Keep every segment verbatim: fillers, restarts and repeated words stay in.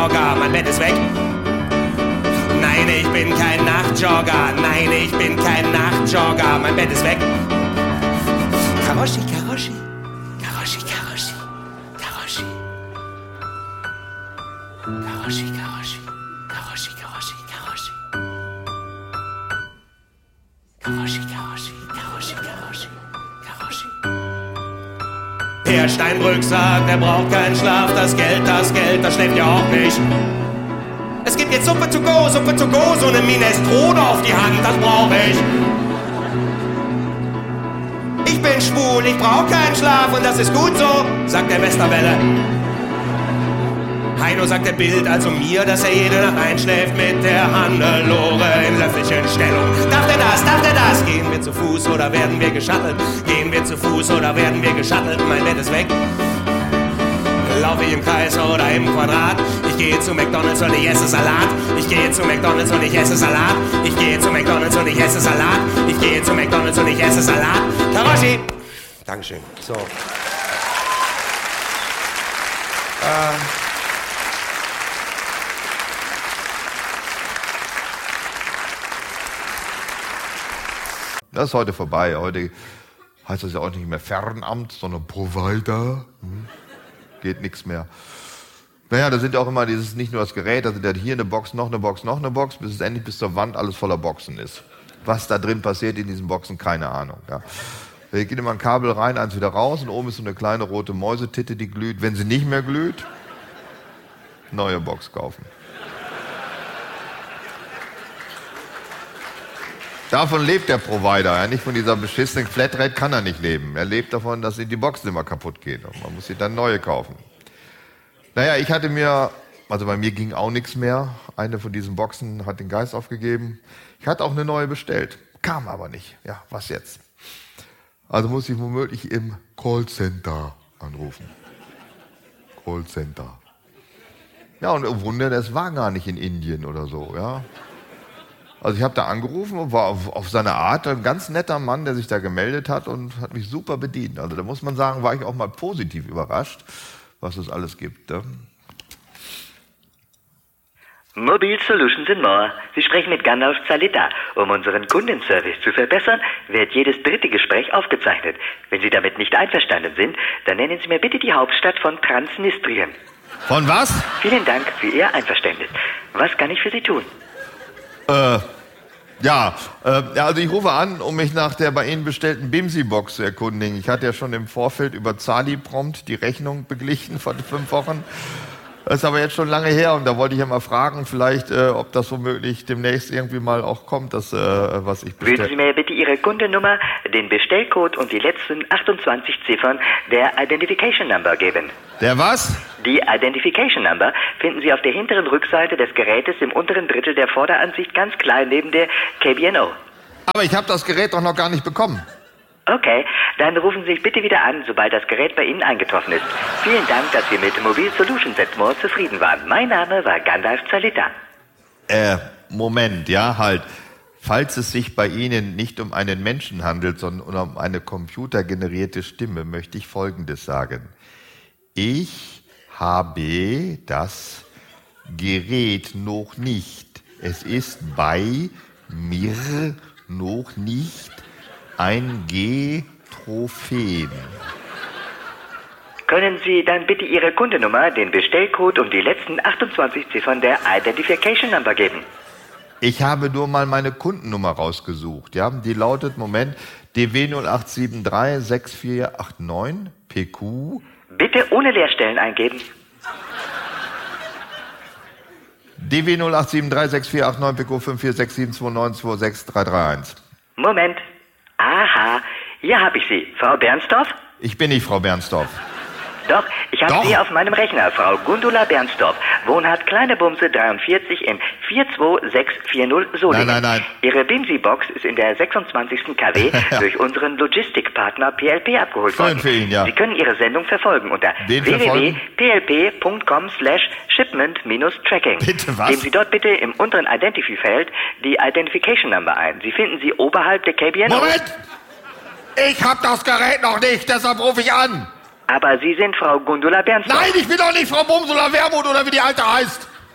Nachtjogger, mein Bett ist weg. Nein, ich bin kein Nachtjogger, nein, ich bin kein Nachtjogger, mein Bett ist weg. Karoshi, Karoshi, Karoshi, Karoshi, Karoshi. Karoshi, Karoshi, Karoshi, Karoshi, Karoshi. Karoshi, Karoshi, Karoshi, Karoshi, Karoshi. Per Steinbrück sagt, er braucht keinen Schlaf, das Geld, das Geld, das schläft ja auch nicht. Es gibt jetzt Suppe to go, Suppe to go, so eine Minestrone auf die Hand, das brauch ich. Ich bin schwul, ich brauch keinen Schlaf und das ist gut so, sagt der Westerwelle. Heino sagt der Bild also mir, dass er jede Nacht einschläft mit der Hannelore in Löffelchenstellung. Darf der das, darf der das? Gehen wir zu Fuß oder werden wir geschattelt? Gehen wir zu Fuß oder werden wir geschattelt? Mein Bett ist weg. Laufe ich im Kreis oder im Quadrat? Ich gehe zu McDonald's und ich esse Salat. Ich gehe zu McDonald's und ich esse Salat. Ich gehe zu McDonald's und ich esse Salat. Ich gehe zu McDonald's und ich esse Salat. Karoshi! Dankeschön. So. Äh. Das ist heute vorbei. Heute heißt das ja auch nicht mehr Fernamt, sondern Provider. Hm. Geht nichts mehr. Naja, da sind ja auch immer dieses, nicht nur das Gerät, da sind ja hier eine Box, noch eine Box, noch eine Box, bis es endlich bis zur Wand alles voller Boxen ist. Was da drin passiert in diesen Boxen, keine Ahnung. Ja. Da geht immer ein Kabel rein, eins wieder raus und oben ist so eine kleine rote Mäusetitte, die glüht. Wenn sie nicht mehr glüht, neue Box kaufen. Davon lebt der Provider, ja, nicht von dieser beschissenen Flatrate kann er nicht leben. Er lebt davon, dass die Boxen immer kaputt gehen und man muss sie dann neue kaufen. Naja, ich hatte mir, also bei mir ging auch nichts mehr. Eine von diesen Boxen hat den Geist aufgegeben. Ich hatte auch eine neue bestellt, kam aber nicht. Ja, was jetzt? Also muss ich womöglich im Callcenter anrufen. Callcenter. Ja, und oh Wunder, das war gar nicht in Indien oder so, ja. Also ich habe da angerufen und war auf, auf seine Art ein ganz netter Mann, der sich da gemeldet hat und hat mich super bedient. Also da muss man sagen, war ich auch mal positiv überrascht, was es alles gibt. Ne? Mobile Solutions in More. Sie sprechen mit Gandalf Zalita. Um unseren Kundenservice zu verbessern, wird jedes dritte Gespräch aufgezeichnet. Wenn Sie damit nicht einverstanden sind, dann nennen Sie mir bitte die Hauptstadt von Transnistrien. Von was? Vielen Dank für Ihr Einverständnis. Was kann ich für Sie tun? Äh, ja, äh, also ich rufe an, um mich nach der bei Ihnen bestellten Bimsi-Box zu erkundigen. Ich hatte ja schon im Vorfeld über Zali prompt die Rechnung beglichen von fünf Wochen. Das ist aber jetzt schon lange her und da wollte ich ja mal fragen, vielleicht, äh, ob das womöglich demnächst irgendwie mal auch kommt, das, äh, was ich bestelle. Würden Sie mir bitte Ihre Kundennummer, den Bestellcode und die letzten achtundzwanzig Ziffern der Identification Number geben? Der was? Die Identification Number finden Sie auf der hinteren Rückseite des Gerätes im unteren Drittel der Vorderansicht ganz klein neben der K B N O. Aber ich habe das Gerät doch noch gar nicht bekommen. Okay, dann rufen Sie sich bitte wieder an, sobald das Gerät bei Ihnen eingetroffen ist. Vielen Dank, dass Sie mit Mobile Solutions at More zufrieden waren. Mein Name war Gandalf Zalita. Äh, Moment, ja, halt. Falls es sich bei Ihnen nicht um einen Menschen handelt, sondern um eine computergenerierte Stimme, möchte ich Folgendes sagen. Ich habe das Gerät noch nicht. Es ist bei mir noch nicht eingetroffen. Können Sie dann bitte Ihre Kundennummer, den Bestellcode und die letzten achtundzwanzig Ziffern der Identification Number geben? Ich habe nur mal meine Kundennummer rausgesucht. Ja? Die lautet, Moment, D W null acht sieben drei sechs vier acht neun P Q. Bitte ohne Leerstellen eingeben. D W null acht sieben drei sechs vier acht neun P Q fünf vier sechs sieben zwei neun zwei sechs drei drei eins. Moment. Aha, hier habe ich Sie. Frau Bernstorff? Ich bin nicht Frau Bernstorff. Doch, ich habe Doch. Sie auf meinem Rechner, Frau Gundula Bernstorff, Wohnart Kleine Bumse dreiundvierzig in vier zwei sechs vier null Solingen. Nein, nein, nein. Ihre Bimsi-Box ist in der sechsundzwanzigsten K W Ja. durch unseren Logistikpartner P L P abgeholt Schön worden. für ihn, ja. Sie können Ihre Sendung verfolgen unter Den w w w verfolgen? punkt p l p punkt com slash shipment tracking. Bitte was? Geben Sie dort bitte im unteren Identify-Feld die Identification Number ein. Sie finden sie oberhalb der K B N O. Moment! Ich hab das Gerät noch nicht, deshalb rufe ich an. Aber Sie sind Frau Gundula Bernstorff. Nein, ich bin doch nicht Frau Bumsula Wermut oder wie die Alte heißt.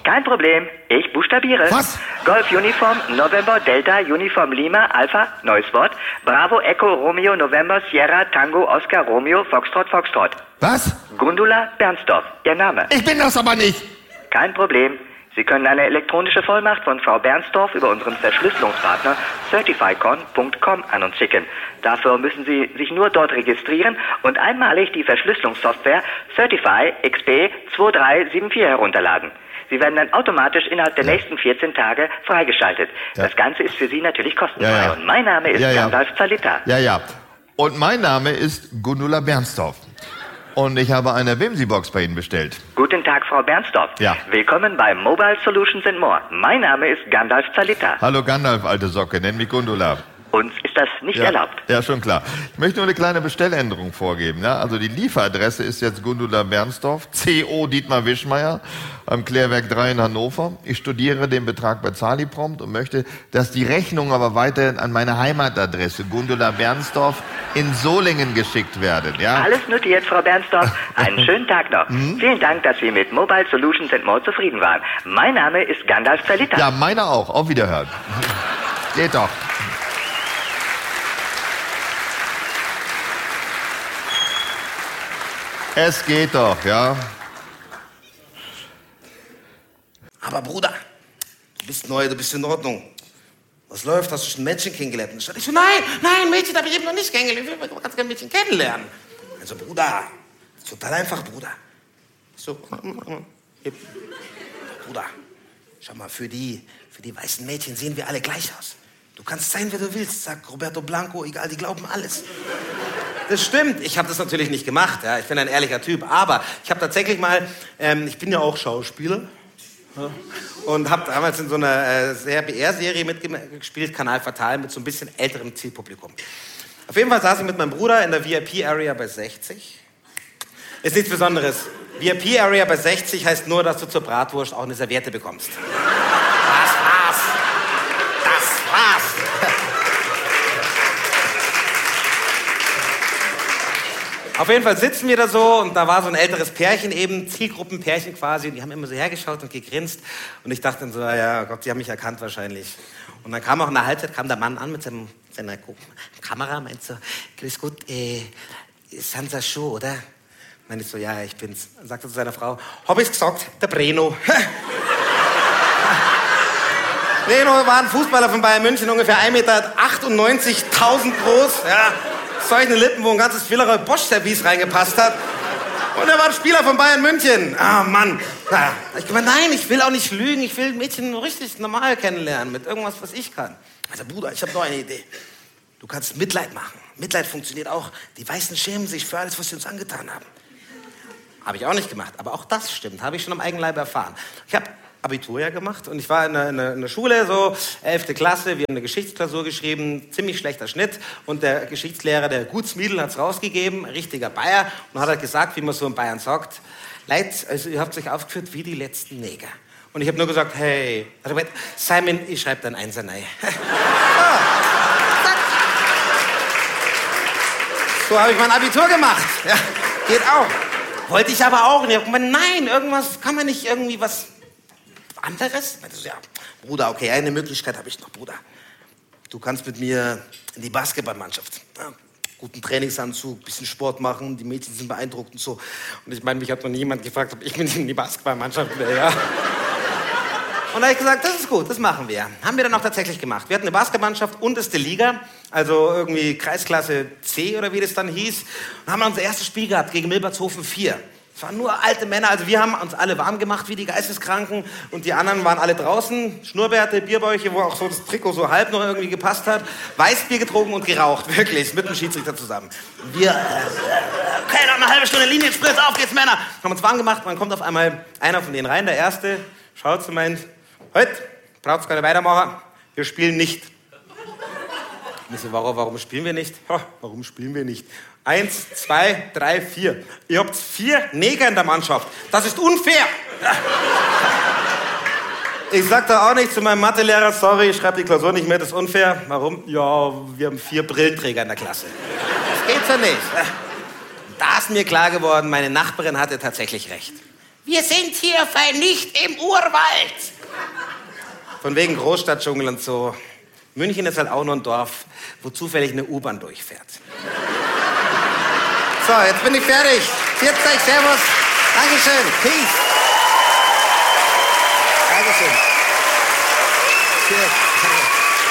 Kein Problem, ich buchstabiere. Was? Golf Uniform, November, Delta, Uniform Lima, Alpha, neues Wort. Bravo, Echo, Romeo, November, Sierra, Tango, Oscar, Romeo, Foxtrot, Foxtrot. Was? Gundula Bernsdorf, Ihr Name. Ich bin das aber nicht. Kein Problem. Sie können eine elektronische Vollmacht von Frau Bernsdorf über unseren Verschlüsselungspartner certifycon punkt com an uns schicken. Dafür müssen Sie sich nur dort registrieren und einmalig die Verschlüsselungssoftware Certify X P zwei drei sieben vier herunterladen. Sie werden dann automatisch innerhalb der ja. nächsten vierzehn Tage freigeschaltet. Ja. Das Ganze ist für Sie natürlich kostenfrei. Ja, ja. Und mein Name ist ja, ja. Gandalf Zalita. Ja, ja. Und mein Name ist Gundula Bernsdorf. Und ich habe eine Whimsy-Box bei Ihnen bestellt. Guten Tag, Frau Bernsdorf. Ja. Willkommen bei Mobile Solutions and More. Mein Name ist Gandalf Zalita. Hallo Gandalf, alte Socke, nenn mich Gundula. Uns ist das nicht ja, erlaubt. Ja, schon klar. Ich möchte nur eine kleine Bestelländerung vorgeben. Ja? Also die Lieferadresse ist jetzt Gundula Bernsdorf, C O Dietmar Wischmeier, am Klärwerk drei in Hannover. Ich studiere den Betrag bei Zaliprompt und möchte, dass die Rechnung aber weiterhin an meine Heimatadresse Gundula Bernsdorf in Solingen geschickt werden. Ja? Alles notiert, Frau Bernsdorf. Einen schönen Tag noch. Mhm. Vielen Dank, dass Sie mit Mobile Solutions and More zufrieden waren. Mein Name ist Gandalf Zalita. Ja, meiner auch. Auf Wiederhören. Geht doch. Es geht doch, ja. Aber Bruder, du bist neu, du bist in Ordnung. Was läuft? Hast du schon ein Mädchen kennengelernt? Ich so, nein, nein, Mädchen habe ich eben noch nicht kennengelernt. Ich will ganz gerne ein Mädchen kennenlernen. Also, Bruder, das ist total einfach, Bruder. So, Bruder, schau mal, für die, für die weißen Mädchen sehen wir alle gleich aus. Du kannst sein, wer du willst, sagt Roberto Blanco, egal, die glauben alles. Das stimmt, ich habe das natürlich nicht gemacht, ja. Ich bin ein ehrlicher Typ, aber ich habe tatsächlich mal, ähm, ich bin ja auch Schauspieler, ja, und habe damals in so einer äh, sehr B R-Serie mitgespielt, Kanal Fatal, mit so ein bisschen älterem Zielpublikum. Auf jeden Fall saß ich mit meinem Bruder in der V I P-Area bei sechzig. Ist nichts Besonderes. V I P-Area bei sechzig heißt nur, dass du zur Bratwurst auch eine Serviette bekommst. Das war's. Das war's. Auf jeden Fall sitzen wir da so und da war so ein älteres Pärchen eben, Zielgruppenpärchen quasi, und die haben immer so hergeschaut und gegrinst und ich dachte dann so, ja Gott, die haben mich erkannt wahrscheinlich. Und dann kam auch in der Halbzeit, kam der Mann an mit seinem, seiner Kamera, meint so, grüß Gott, äh, Sansa Show, oder? Meinte ich so, ja, ich bin's. Dann sagte er zu seiner Frau, hab ich's gesagt, der Breno. Breno war ein Fußballer von Bayern München, ungefähr ein Meter achtundneunzigtausend groß, ja. Solche Lippen, wo ein ganzes Villeroy Bosch-Service reingepasst hat. Und er war ein Spieler von Bayern München. Ah, Mann. Na, ich gemeint, nein, ich will auch nicht lügen. Ich will Mädchen richtig normal kennenlernen, mit irgendwas, was ich kann. Also, Bruder, ich habe noch eine Idee. Du kannst Mitleid machen. Mitleid funktioniert auch. Die Weißen schämen sich für alles, was sie uns angetan haben. Habe ich auch nicht gemacht. Aber auch das stimmt. Habe ich schon am eigenen Leib erfahren. Ich habe Abitur ja gemacht und ich war in der, in der, in der Schule, so elfte Klasse, wir haben eine Geschichtsklausur geschrieben, ziemlich schlechter Schnitt und der Geschichtslehrer, der Gutsmiedl, hat es rausgegeben, richtiger Bayer, und hat halt gesagt, wie man so in Bayern sagt, Leute, also ihr habt euch aufgeführt wie die letzten Neger. Und ich habe nur gesagt, hey, also, Simon, ich schreibe dann Einser rein. So habe ich mein Abitur gemacht. Ja, geht auch. Wollte ich aber auch. Und ich habe gemeint, nein, irgendwas, kann man nicht irgendwie was anderes? So, ja, Bruder, okay, eine Möglichkeit habe ich noch, Bruder. Du kannst mit mir in die Basketballmannschaft. Ja, guten Trainingsanzug, bisschen Sport machen, die Mädchen sind beeindruckt und so. Und ich meine, mich hat noch niemand gefragt, ob ich mit in die Basketballmannschaft will, ja. Und da habe ich gesagt, das ist gut, das machen wir. Haben wir dann auch tatsächlich gemacht. Wir hatten eine Basketballmannschaft, unterste Liga, also irgendwie Kreisklasse C oder wie das dann hieß. Und haben unser erstes Spiel gehabt gegen Milbertshofen vier. Es waren nur alte Männer, also wir haben uns alle warm gemacht wie die Geisteskranken und die anderen waren alle draußen, Schnurrbärte, Bierbäuche, wo auch so das Trikot so halb noch irgendwie gepasst hat, Weißbier getrunken und geraucht, wirklich, mit dem Schiedsrichter zusammen. Und wir, äh, okay, noch eine halbe Stunde Linienspritz, auf geht's Männer, haben uns warm gemacht, dann kommt auf einmal einer von denen rein, der Erste, schaut und meint, heute braucht's keine weitermachen, wir spielen nicht. Und ich so, warum, warum spielen wir nicht? Ja, warum spielen wir nicht? Eins, zwei, drei, vier. Ihr habt vier Neger in der Mannschaft. Das ist unfair. Ich sag da auch nicht zu meinem Mathelehrer, sorry, ich schreibe die Klausur nicht mehr, das ist unfair. Warum? Ja, wir haben vier Brillenträger in der Klasse. Das geht so nicht. Da ist mir klar geworden, meine Nachbarin hatte tatsächlich recht. Wir sind hier nicht im Urwald. Von wegen Großstadtdschungel und so. München ist halt auch nur ein Dorf, wo zufällig eine U-Bahn durchfährt. So, jetzt bin ich fertig. Viert euch, servus. Dankeschön. Peace.